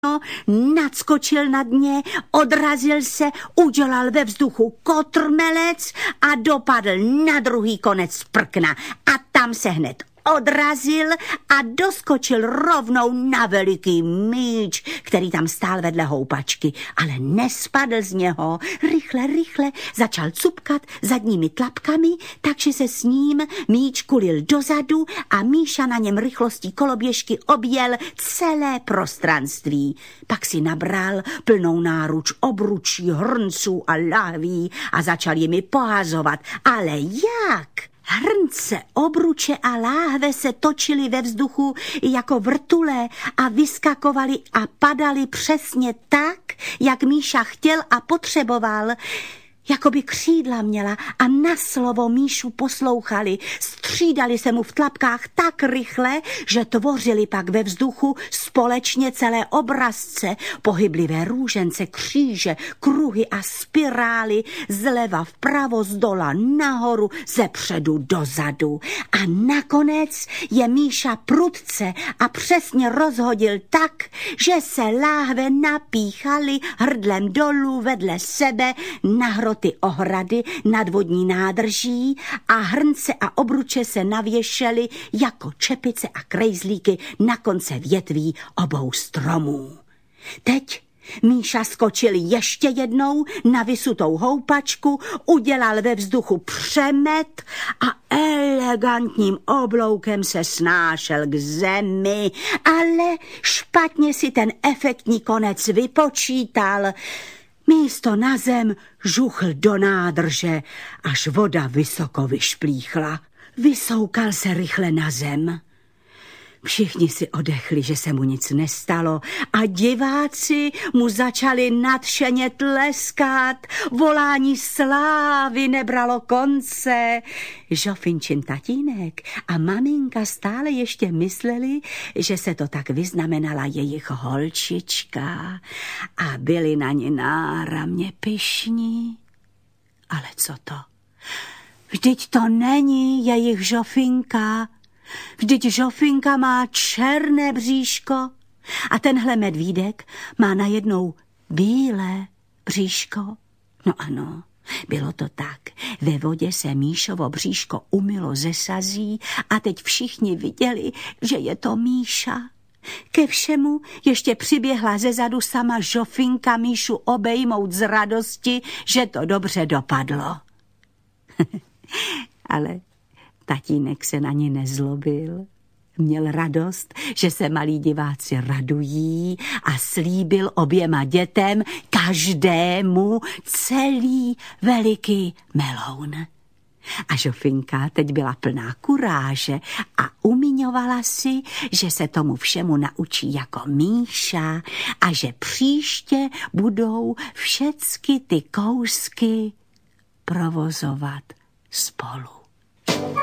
nadskočil nad ně, odrazil se, udělal ve vzduchu kotrmelec a dopadl na druhý konec prkna. A tam se hned odrazil a doskočil rovnou na veliký míč, který tam stál vedle houpačky, ale nespadl z něho. Rychle začal cupkat zadními tlapkami, takže se s ním míč kulil dozadu a Míša na něm rychlostí koloběžky objel celé prostranství. Pak si nabral plnou náruč obručí, hrnců a lahví a začal jimi pohazovat. Ale jak? Hrnce, obruče a láhve se točily ve vzduchu jako vrtule a vyskakovaly a padaly přesně tak, jak Míša chtěl a potřeboval. Jakoby křídla měla a na slovo Míšu poslouchali. Střídali se mu v tlapkách tak rychle, že tvořili pak ve vzduchu společně celé obrazce, pohyblivé růžence, kříže, kruhy a spirály, zleva vpravo, zdola nahoru, zepředu dozadu. A nakonec je Míša prudce a přesně rozhodil tak, že se láhve napíchaly hrdlem dolů vedle sebe na ty ohrady nad vodní nádrží a hrnce a obruče se navěšely jako čepice a krejzlíky na konce větví obou stromů. Teď Míša skočil ještě jednou na vysutou houpačku, udělal ve vzduchu přemet a elegantním obloukem se snášel k zemi, ale špatně si ten efektní konec vypočítal. Místo na zem žuchl do nádrže, až voda vysoko vyšplíchla. Vysoukal se rychle na zem. Všichni si odechli, že se mu nic nestalo a diváci mu začali nadšeně tleskat. Volání slávy nebralo konce. Žofinčin tatínek a maminka stále ještě mysleli, že se to tak vyznamenala jejich holčička a byli na ní náramně pyšní. Ale co to? Vždyť to není jejich Žofinka. Vždyť Žofinka má černé bříško a tenhle medvídek má najednou bílé bříško. No ano, bylo to tak. Ve vodě se Míšovo bříško umylo ze sazí a teď všichni viděli, že je to Míša. Ke všemu ještě přiběhla zezadu sama Žofinka Míšu obejmout z radosti, že to dobře dopadlo. Ale tatínek se na ní nezlobil. Měl radost, že se malí diváci radují a slíbil oběma dětem každému celý veliký meloun. A Žofinka teď byla plná kuráže a umiňovala si, že se tomu všemu naučí jako Míša a že příště budou všecky ty kousky provozovat spolu.